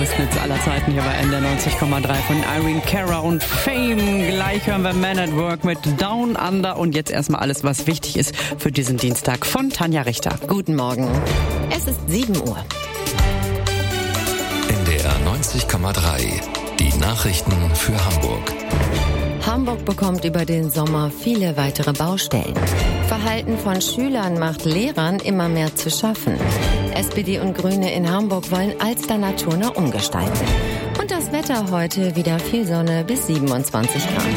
größten Hits aller Zeiten hier bei NDR 90,3 von Irene Cara und Fame. Gleich hören wir Man at Work mit Down Under und jetzt erstmal alles, was wichtig ist für diesen Dienstag von Tanja Richter. Guten Morgen. Es ist 7 Uhr. NDR 90,3. Die Nachrichten für Hamburg. Hamburg bekommt über den Sommer viele weitere Baustellen. Verhalten von Schülern macht Lehrern immer mehr zu schaffen. SPD und Grüne in Hamburg wollen Alster naturnah umgestalten. Und das Wetter heute wieder viel Sonne bis 27 Grad.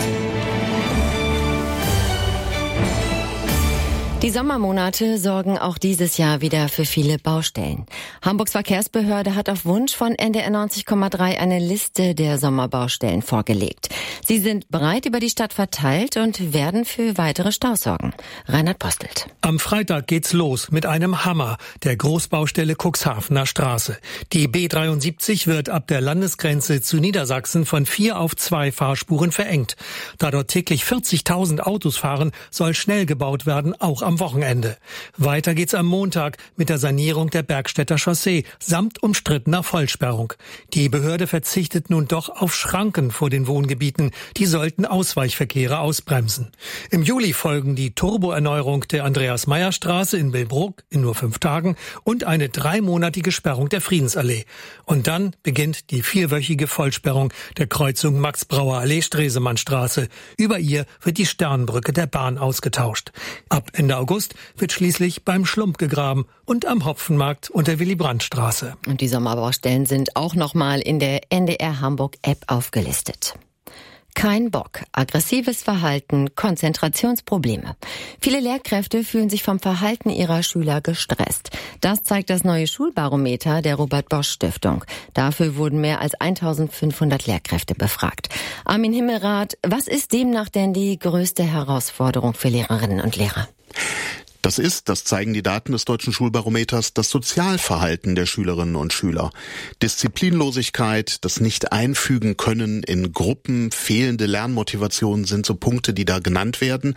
Die Sommermonate sorgen auch dieses Jahr wieder für viele Baustellen. Hamburgs Verkehrsbehörde hat auf Wunsch von NDR 90,3 eine Liste der Sommerbaustellen vorgelegt. Sie sind breit über die Stadt verteilt und werden für weitere Staus sorgen. Reinhard Postelt. Am Freitag geht's los mit einem Hammer, der Großbaustelle Cuxhavener Straße. Die B73 wird ab der Landesgrenze zu Niedersachsen von 4 auf 2 Fahrspuren verengt. Da dort täglich 40.000 Autos fahren, soll schnell gebaut werden, auch am Wochenende. Weiter geht's am Montag mit der Sanierung der Bergstädter Chaussee samt umstrittener Vollsperrung. Die Behörde verzichtet nun doch auf Schranken vor den Wohngebieten. Die sollten Ausweichverkehre ausbremsen. Im Juli folgen die Turboerneuerung der Andreas-Meyer-Straße in Billbrook in nur 5 Tagen und eine 3-monatige Sperrung der Friedensallee. Und dann beginnt die 4-wöchige Vollsperrung der Kreuzung Max-Brauer-Allee-Stresemannstraße. Über ihr wird die Sternbrücke der Bahn ausgetauscht. Ab Ende August wird schließlich beim Schlump gegraben und am Hopfenmarkt unter Willy-Brandt-Straße. Und die Sommerbaustellen sind auch nochmal in der NDR Hamburg-App aufgelistet. Kein Bock, aggressives Verhalten, Konzentrationsprobleme. Viele Lehrkräfte fühlen sich vom Verhalten ihrer Schüler gestresst. Das zeigt das neue Schulbarometer der Robert-Bosch-Stiftung. Dafür wurden mehr als 1500 Lehrkräfte befragt. Armin Himmelrath, was ist demnach denn die größte Herausforderung für Lehrerinnen und Lehrer? Das zeigen die Daten des Deutschen Schulbarometers, das Sozialverhalten der Schülerinnen und Schüler. Disziplinlosigkeit, das Nicht-Einfügen können in Gruppen, fehlende Lernmotivation sind so Punkte, die da genannt werden.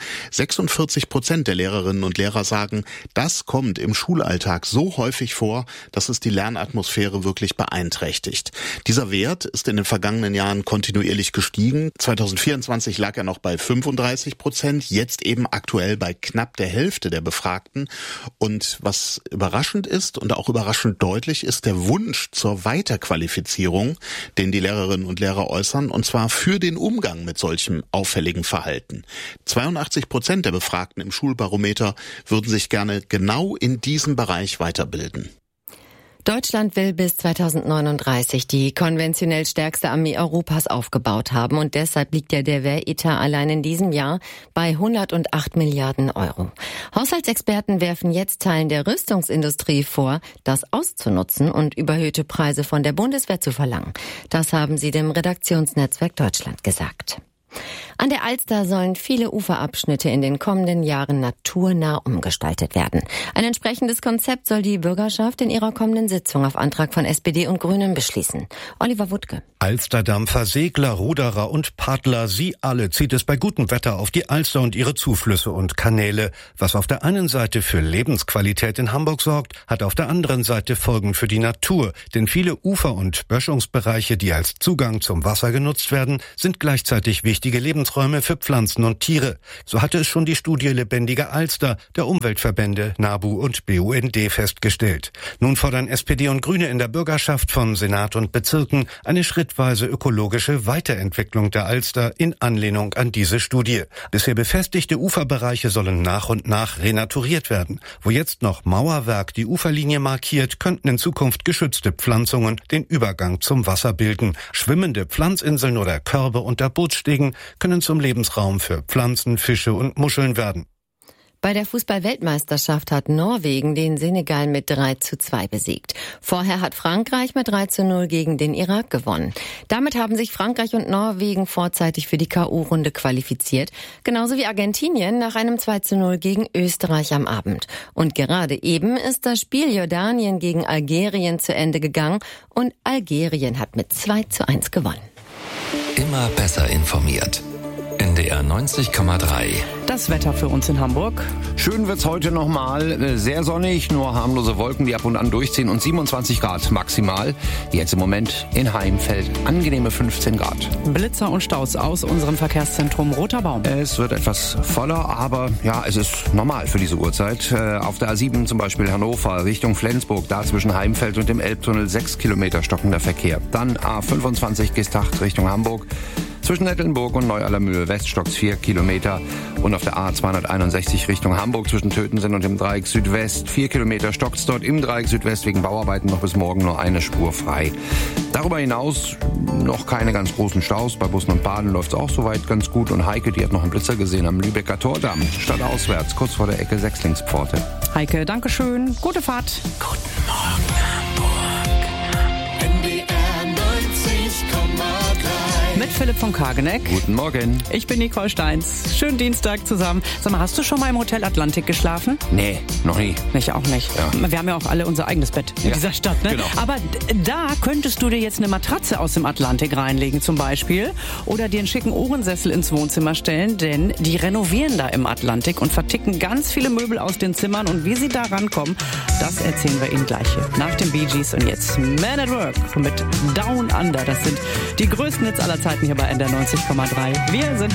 46% der Lehrerinnen und Lehrer sagen, das kommt im Schulalltag so häufig vor, dass es die Lernatmosphäre wirklich beeinträchtigt. Dieser Wert ist in den vergangenen Jahren kontinuierlich gestiegen. 2024 lag er noch bei 35%, jetzt eben aktuell bei knapp der Hälfte der Befragten. Und was überraschend ist und auch überraschend deutlich ist der Wunsch zur Weiterqualifizierung, den die Lehrerinnen und Lehrer äußern, und zwar für den Umgang mit solchem auffälligen Verhalten. 82% der Befragten im Schulbarometer würden sich gerne genau in diesem Bereich weiterbilden. Deutschland will bis 2039 die konventionell stärkste Armee Europas aufgebaut haben und deshalb liegt der Wehretat allein in diesem Jahr bei 108 Milliarden Euro. Haushaltsexperten werfen jetzt Teilen der Rüstungsindustrie vor, das auszunutzen und überhöhte Preise von der Bundeswehr zu verlangen. Das haben sie dem Redaktionsnetzwerk Deutschland gesagt. An der Alster sollen viele Uferabschnitte in den kommenden Jahren naturnah umgestaltet werden. Ein entsprechendes Konzept soll die Bürgerschaft in ihrer kommenden Sitzung auf Antrag von SPD und Grünen beschließen. Oliver Wuttke. Alsterdampfer, Segler, Ruderer und Paddler, sie alle zieht es bei gutem Wetter auf die Alster und ihre Zuflüsse und Kanäle. Was auf der einen Seite für Lebensqualität in Hamburg sorgt, hat auf der anderen Seite Folgen für die Natur. Denn viele Ufer- und Böschungsbereiche, die als Zugang zum Wasser genutzt werden, sind gleichzeitig wichtige Lebensräume für Pflanzen und Tiere. So hatte es schon die Studie Lebendige Alster der Umweltverbände NABU und BUND festgestellt. Nun fordern SPD und Grüne in der Bürgerschaft von Senat und Bezirken eine schrittweise ökologische Weiterentwicklung der Alster in Anlehnung an diese Studie. Bisher befestigte Uferbereiche sollen nach und nach renaturiert werden. Wo jetzt noch Mauerwerk die Uferlinie markiert, könnten in Zukunft geschützte Pflanzungen den Übergang zum Wasser bilden. Schwimmende Pflanzinseln oder Körbe unter Bootsstegen können zum Lebensraum für Pflanzen, Fische und Muscheln werden. Bei der Fußball-Weltmeisterschaft hat Norwegen den Senegal mit 3:2 besiegt. Vorher hat Frankreich mit 3:0 gegen den Irak gewonnen. Damit haben sich Frankreich und Norwegen vorzeitig für die K.O.-Runde qualifiziert, genauso wie Argentinien nach einem 2:0 gegen Österreich am Abend. Und gerade eben ist das Spiel Jordanien gegen Algerien zu Ende gegangen und Algerien hat mit 2:1 gewonnen. Immer besser informiert. NDR 90,3. Das Wetter für uns in Hamburg. Schön wird's heute nochmal. Sehr sonnig, nur harmlose Wolken, die ab und an durchziehen und 27 Grad maximal. Jetzt im Moment in Heimfeld angenehme 15 Grad. Blitzer und Staus aus unserem Verkehrszentrum Roter Baum. Es wird etwas voller, aber ja, es ist normal für diese Uhrzeit. Auf der A7 zum Beispiel Hannover Richtung Flensburg, da zwischen Heimfeld und dem Elbtunnel 6 Kilometer stockender Verkehr. Dann A25 Gestacht Richtung Hamburg. Zwischen Nettelnburg und Neu-Allermühle West stockt's 4 Kilometer. Und auf der A261 Richtung Hamburg zwischen Tötensen und dem Dreieck Südwest 4 Kilometer stockt's dort im Dreieck Südwest wegen Bauarbeiten noch bis morgen nur eine Spur frei. Darüber hinaus noch keine ganz großen Staus. Bei Bussen und Bahnen läuft's auch soweit ganz gut. Und Heike, die hat noch einen Blitzer gesehen am Lübecker Tordamm. Stadtauswärts, kurz vor der Ecke Sechslingspforte. Heike, dankeschön. Gute Fahrt. Guten Morgen, Hamburg. NDR 90,3. Mit Philipp von Kageneck. Guten Morgen. Ich bin Nicole Steins. Schönen Dienstag zusammen. Sag mal, hast du schon mal im Hotel Atlantik geschlafen? Nee, noch nie. Ich auch nicht. Ja. Wir haben ja auch alle unser eigenes Bett in dieser Stadt, ne? Genau. Aber da könntest du dir jetzt eine Matratze aus dem Atlantik reinlegen zum Beispiel oder dir einen schicken Ohrensessel ins Wohnzimmer stellen, denn die renovieren da im Atlantik und verticken ganz viele Möbel aus den Zimmern und wie sie da rankommen, das erzählen wir Ihnen gleich hier. Nach den Bee Gees und jetzt Man at Work mit Down Under. Das sind die größten Hits aller Zeiten hier bei NDR 90,3. Wir sind